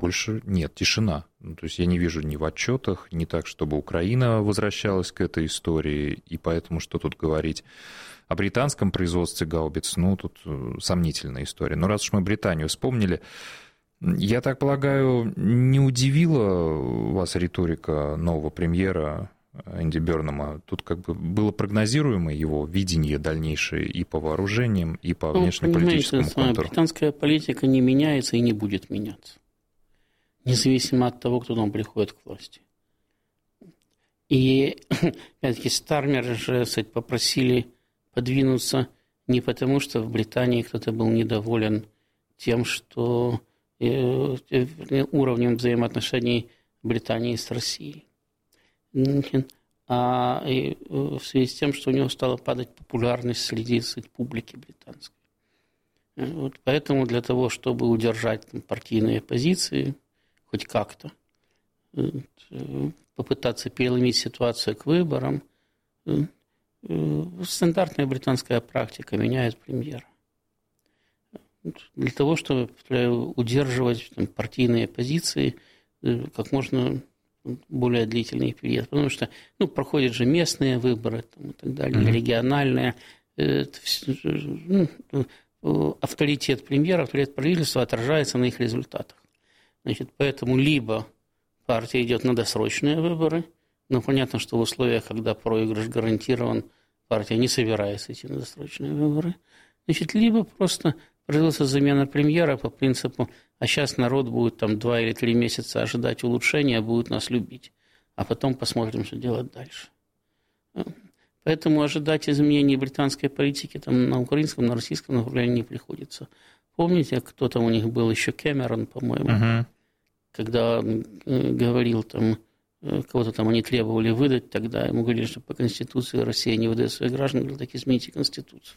больше нет, тишина. Ну, то есть я не вижу ни в отчетах, ни так, чтобы Украина возвращалась к этой истории, и поэтому что тут говорить о британском производстве гаубиц, ну, тут сомнительная история. Но раз уж мы Британию вспомнили, я так полагаю, не удивила вас риторика нового премьера Энди Бернама? Тут как бы было прогнозируемо его видение дальнейшее и по вооружениям, и по внешнеполитическому контуру. Британская политика не меняется и не будет меняться, независимо от того, кто там приходит к власти. И, опять-таки, Стармер же, кстати, попросили подвинуться не потому, что в Британии кто-то был недоволен тем, что уровнем взаимоотношений Британии с Россией, а в связи с тем, что у него стала падать популярность среди публики британской. Вот поэтому для того, чтобы удержать партийные позиции, хоть как-то, попытаться переломить ситуацию к выборам, стандартная британская практика меняет премьера. Для того, чтобы удерживать партийные позиции как можно более длительный период. Потому что проходят же местные выборы и так далее, региональные. Авторитет премьера, авторитет правительства отражается на их результатах. Значит, поэтому либо партия идет на досрочные выборы, но понятно, что в условиях, когда проигрыш гарантирован, партия не собирается идти на досрочные выборы. Значит, либо просто производится замена премьера по принципу, а сейчас народ будет 2 или 3 месяца ожидать улучшения, будет нас любить, а потом посмотрим, что делать дальше. Поэтому ожидать изменений британской политики на украинском, на российском направлении не приходится. Помните, кто там у них был, еще Кэмерон, по-моему, когда он говорил, кого-то там они требовали выдать, тогда ему говорили, что по Конституции Россия не выдает своих граждан, говорил, так измените Конституцию.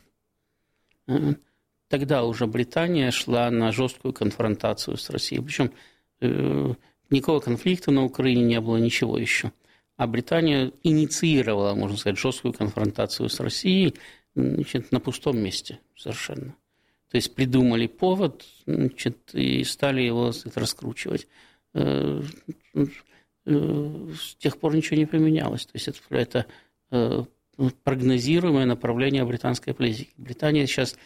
Тогда уже Британия шла на жесткую конфронтацию с Россией. Причем никакого конфликта на Украине не было, ничего еще. А Британия инициировала, можно сказать, жесткую конфронтацию с Россией, на пустом месте совершенно. То есть придумали повод, и стали его раскручивать. С тех пор ничего не поменялось. То есть это прогнозируемое направление британской политики. Британия сейчас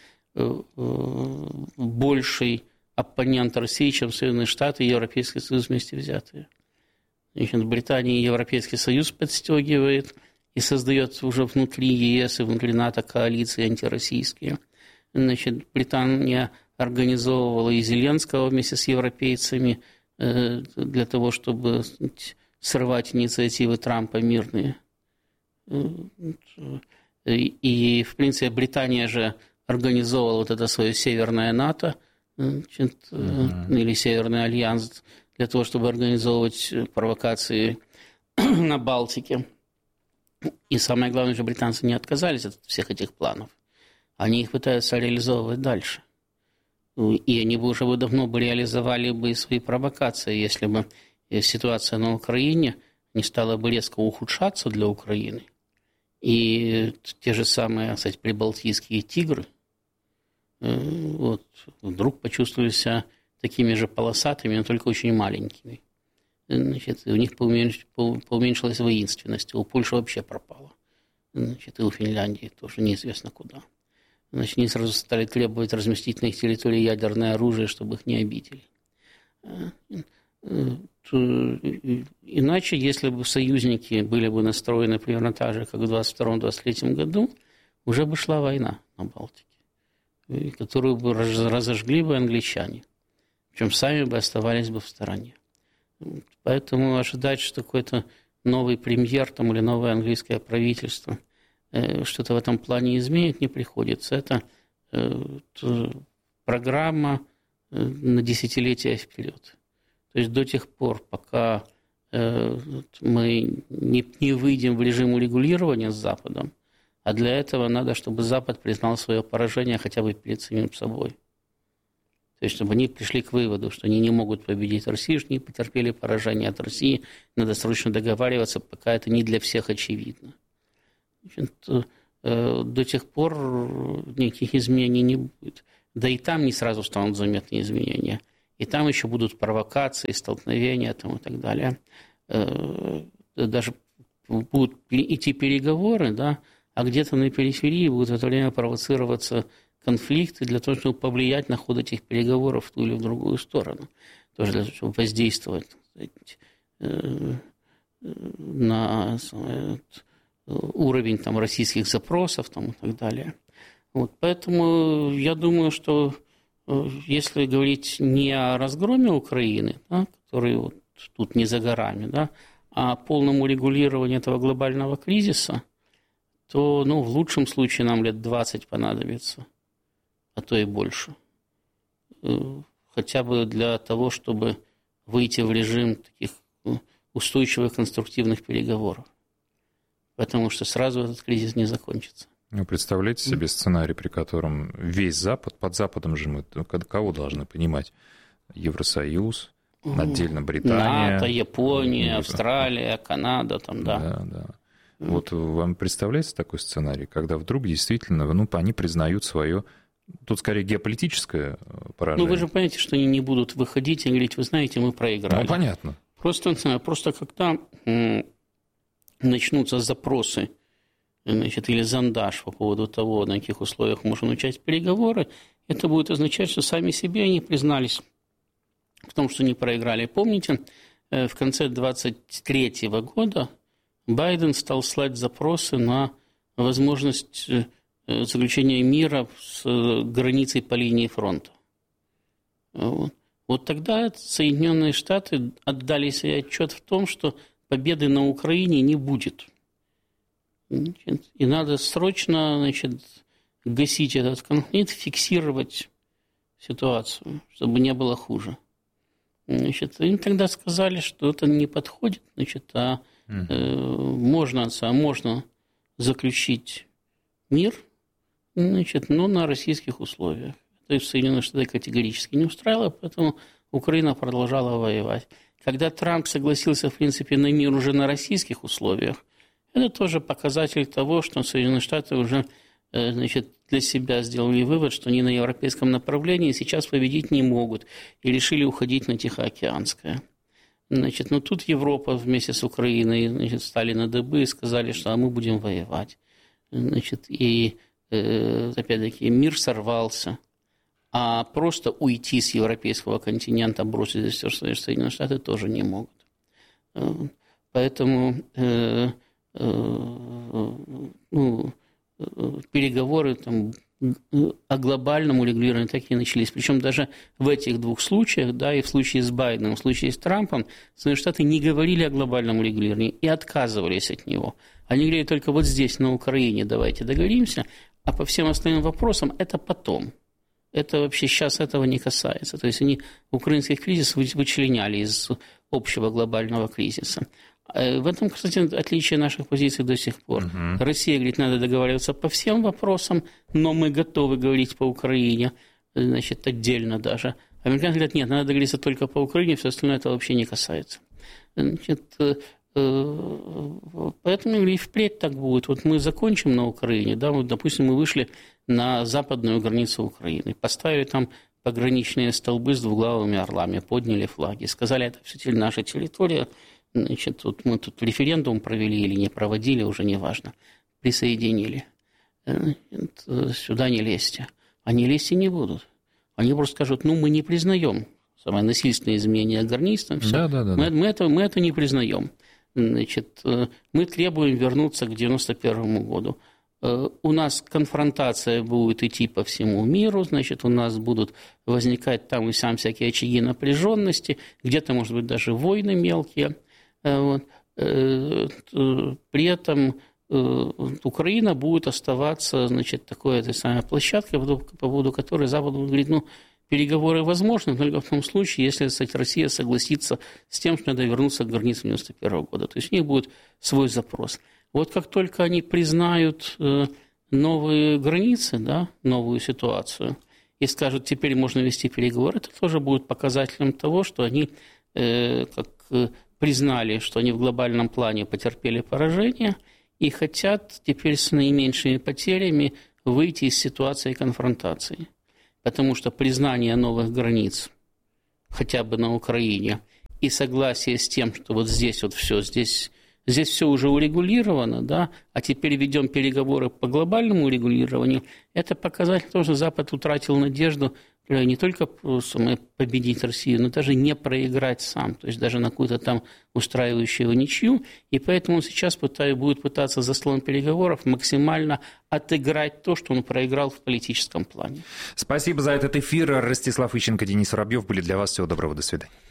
больший оппонент России, чем Соединенные Штаты и Европейский Союз вместе взятые. Значит, Британия и Европейский Союз подстегивает и создает уже внутри ЕС и внутри НАТО коалиции антироссийские. Значит, Британия организовывала и Зеленского вместе с европейцами для того, чтобы срывать инициативы Трампа мирные. И, в принципе, Британия же организовала вот это свое Северное НАТО, или Северный альянс, для того, чтобы организовывать провокации на Балтике. И самое главное, что британцы не отказались от всех этих планов. Они их пытаются реализовывать дальше. И они бы уже давно реализовали бы свои провокации, если бы ситуация на Украине не стала бы резко ухудшаться для Украины. И те же самые, кстати, прибалтийские тигры вдруг почувствовали себя такими же полосатыми, но только очень маленькими. Значит, у них поуменьшилась воинственность, у Польши вообще пропала. Значит, и у Финляндии тоже неизвестно куда. Значит, они сразу стали требовать разместить на их территории ядерное оружие, чтобы их не обидели. Иначе, если бы союзники были бы настроены примерно так же, как в 1922-1923 году, уже бы шла война на Балтике, которую бы разожгли бы англичане, причем сами бы оставались бы в стороне. Поэтому ожидать, что какой-то новый премьер или новое английское правительство что-то в этом плане изменит, не приходится. Это программа на десятилетия вперед. То есть до тех пор, пока мы не выйдем в режим урегулирования с Западом, а для этого надо, чтобы Запад признал свое поражение хотя бы перед самим собой. То есть, чтобы они пришли к выводу, что они не могут победить Россию, что они потерпели поражение от России, надо срочно договариваться, пока это не для всех очевидно. Значит, до тех пор никаких изменений не будет. Да и там не сразу станут заметны изменения. и там еще будут провокации, столкновения там, и так далее. Даже будут идти переговоры, да, а где-то на периферии будут в это время провоцироваться конфликты для того, чтобы повлиять на ход этих переговоров в ту или в другую сторону. Тоже для того, чтобы воздействовать, так сказать, на уровень там, российских запросов там, и так далее. Вот, поэтому я думаю, что если говорить не о разгроме Украины, да, который вот тут не за горами, да, а о полном урегулировании этого глобального кризиса, то в лучшем случае нам лет 20 понадобится, а то и больше. Хотя бы для того, чтобы выйти в режим таких устойчивых конструктивных переговоров. Потому что сразу этот кризис не закончится. Представляете себе сценарий, при котором весь Запад, под Западом же мы кого должны понимать? Евросоюз, отдельно Британия. НАТО, Япония, Австралия, Канада, там, да. Да. Вот вам представляется такой сценарий, когда вдруг действительно, они признают свое, тут скорее геополитическое поражение. Вы же понимаете, что они не будут выходить и говорить, вы знаете, мы проиграли. Понятно. Просто когда начнутся запросы, или зондаж по поводу того, на каких условиях можно начать переговоры, это будет означать, что сами себе они признались в том, что не проиграли. Помните, в конце 2023 года Байден стал слать запросы на возможность заключения мира с границей по линии фронта. Вот тогда Соединенные Штаты отдали себе отчет в том, что победы на Украине не будет. И надо срочно, гасить этот конфликт, фиксировать ситуацию, чтобы не было хуже. Им тогда сказали, что это не подходит, можно заключить мир, но на российских условиях. То есть Соединенные Штаты категорически не устраивало, поэтому Украина продолжала воевать. Когда Трамп согласился, в принципе, на мир уже на российских условиях, это тоже показатель того, что Соединенные Штаты уже для себя сделали вывод, что они на европейском направлении сейчас победить не могут, и решили уходить на Тихоокеанское. Но тут Европа вместе с Украиной встали на дыбы и сказали, что мы будем воевать. И опять-таки мир сорвался. А просто уйти с европейского континента, бросить здесь все, что Соединенные Штаты, тоже не могут. Поэтому переговоры о глобальном урегулировании так и начались. Причем даже в этих двух случаях, да, и в случае с Байденом, и в случае с Трампом, Соединенные Штаты не говорили о глобальном урегулировании и отказывались от него. Они говорили только вот здесь, на Украине, давайте договоримся, а по всем остальным вопросам это потом. Это вообще сейчас этого не касается. То есть они украинский кризис вычленяли из общего глобального кризиса. В этом, кстати, отличие наших позиций до сих пор. Россия говорит, надо договариваться по всем вопросам, но мы готовы говорить по Украине, отдельно даже. Американцы говорят, нет, надо договориться только по Украине, все остальное это вообще не касается. Поэтому и впредь так будет. Вот мы закончим на Украине, да, вот, допустим, мы вышли на западную границу Украины, поставили там пограничные столбы с двуглавыми орлами, подняли флаги, сказали, это все наша территория, мы тут референдум провели или не проводили, уже не важно, присоединили. Сюда не лезьте. Они лезть и не будут. Они просто скажут, мы не признаем самое насильственное изменение границ, мы это не признаем. Мы требуем вернуться к 1991 году. У нас конфронтация будет идти по всему миру, у нас будут возникать там и сам всякие очаги напряженности, где-то, может быть, даже войны мелкие. При этом Украина будет оставаться, такой этой самой площадкой, по поводу которой Запад будет говорить, переговоры возможны только в том случае, если, кстати, Россия согласится с тем, что надо вернуться к границам 1991 года. То есть у них будет свой запрос. Вот как только они признают новые границы, да, новую ситуацию, и скажут, теперь можно вести переговоры, это тоже будет показателем того, что они признали, что они в глобальном плане потерпели поражение и хотят теперь с наименьшими потерями выйти из ситуации конфронтации. Потому что признание новых границ хотя бы на Украине, и согласие с тем, что вот здесь вот все, здесь все уже урегулировано, да, а теперь ведем переговоры по глобальному урегулированию, это показатель того, что Запад утратил надежду не только победить Россию, но даже не проиграть сам, то есть даже на какую-то там устраивающую ничью, и поэтому он сейчас будет пытаться за столом переговоров максимально отыграть то, что он проиграл в политическом плане. Спасибо за этот эфир. Ростислав Ищенко, Денис Воробьев были для вас. Всего доброго, до свидания.